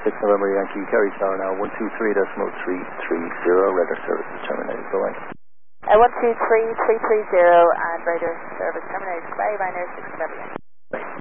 6 November Yankee, carry tower now 123.330, radar service is terminated. Go ahead. 123.330 and radar service terminated. Goodbye, Binary 6 November Yankee.